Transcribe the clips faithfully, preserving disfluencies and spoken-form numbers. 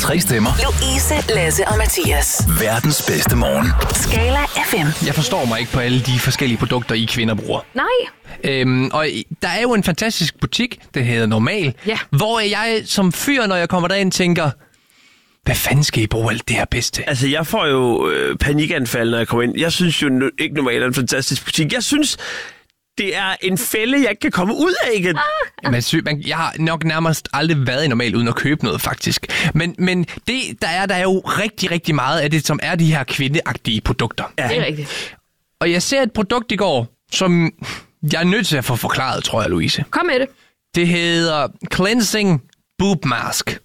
Tre stemmer. Louise, Lasse og Mathias. Verdens bedste morgen. Skala F M. Jeg forstår mig ikke på alle de forskellige produkter, I kvinder bruger. Nej. Øhm, og der er jo en fantastisk butik, det hedder Normal, Ja. hvor jeg som fyr, når jeg kommer derind, tænker, hvad fanden skal I bruge alt det her bedste? Altså, jeg får jo øh, panikanfald, når jeg kommer ind. Jeg synes jo no- ikke normalt er en fantastisk butik. Jeg synes, det er en fælde, jeg ikke kan komme ud af igen. Ah. Man, sy- man, jeg har nok nærmest aldrig været i Normal uden at købe noget, faktisk. Men, men det, der er, der er jo rigtig, rigtig meget af det, som er de her kvindeagtige produkter. Ja. Det er rigtigt. Og jeg ser et produkt i går, som jeg er nødt til at få forklaret, tror jeg, Louise. Kom med det. Det hedder Cleansing Boob Mask.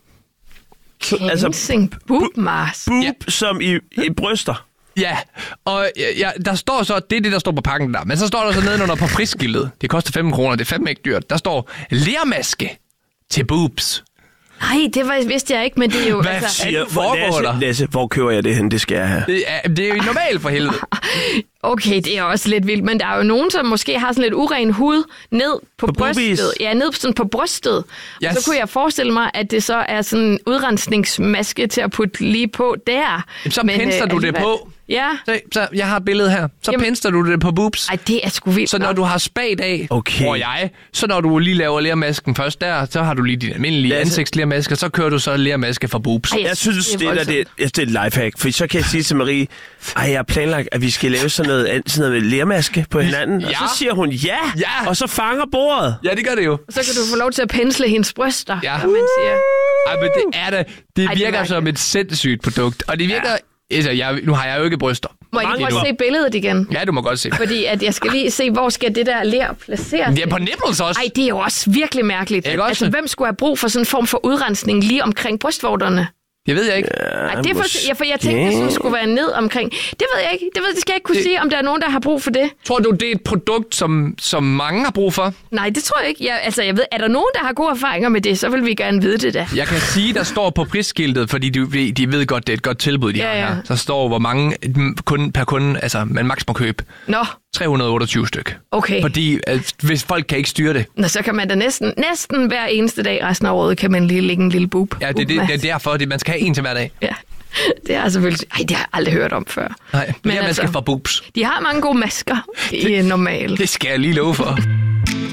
Cleansing boob mask. Boob Ja. som i, i bryster. Ja, og ja, der står så, det er det, der står på pakken der. Men så står der så nedenunder på prisskiltet. Det koster femten kroner, det er fandme ikke dyrt. Der står lermaske til boobs. Nej, det var, vidste jeg ikke, men det er jo... Hvad altså, siger- Hvor, foregår der? Lasse, Lasse, hvor køber jeg det hen? Det skal jeg have. Det er, det er jo normalt for helvede. okay, det er også lidt vildt, men der er jo nogen, som måske har sådan lidt uren hud ned på, På brystet. boobies. Ja, ned sådan på brystet. Yes. Og så kunne jeg forestille mig, at det så er sådan en udrensningsmaske til at putte lige på der. Jamen, så Men, pensler øh, du det alligevel- på. Ja. Se, så jeg har et billede her. Så Jamen- pensler du det på boobs. Ej, det er sgu vildt. Så når nok. du har spagt af, Okay. tror jeg, så når du lige laver lermasken først der, så har du lige din almindelige Lasse. ansigtslermaske, så kører du så lermaske for boobs. Ej, Jeg synes, det, er, det, voldsomt. er, det er et lifehack, for så kan jeg sige til Marie, ej, jeg har planlagt, at vi skal lave sådan noget, an- sådan noget med lermaske på hinanden. Og Ja. så siger hun ja, Ja. og så fanger bordet. Ja, det gør det jo. Så kan du få lov til at pensle hendes bryster, Ja. som man siger. Ej, men det er det. Det Ej, det virker er som et sindssygt produkt. Og det virker... Altså, jeg, nu har jeg jo ikke bryster. Må jeg lige Mange prøve at se billedet igen? Ja, du må godt se. Fordi at jeg skal lige se, hvor skal det der ler placeres? Det er på nipples også. Ej, det er jo også virkelig mærkeligt. Ikke også? Altså, hvem skulle have brug for sådan en form for udrensning lige omkring brystvorterne? Det ved jeg ikke. Ej, det er for, ja, for jeg tænkte, det sådan skulle være ned omkring. Det ved jeg ikke. Det, ved, det skal jeg ikke kunne Det- sige, om der er nogen, der har brug for det. Tror du, det er et produkt, som, som mange har brug for? Nej, det tror jeg ikke. Jeg, altså, jeg ved, er der nogen, der har gode erfaringer med det, så vil vi gerne vide det da. Jeg kan sige, der står på prisskiltet, fordi de, ved- de ved godt, det er et godt tilbud, de Ja, har ja. her. Så står, hvor mange kunde, per kunde, altså man maks må købe. Nå, tre hundrede og otteogtyve styk. okay. Fordi at, hvis folk kan ikke styre det. Nå, så kan man da næsten, næsten hver eneste dag resten af året, kan man lige lægge en lille boob. Ja, det, det, det er derfor, det, man skal have en til hver dag. Ja, det er selvfølgelig... Ej, det har jeg aldrig hørt om før. Nej, Men det er, man skal altså- få boobs. De har mange gode masker i normal. Det skal jeg lige love for.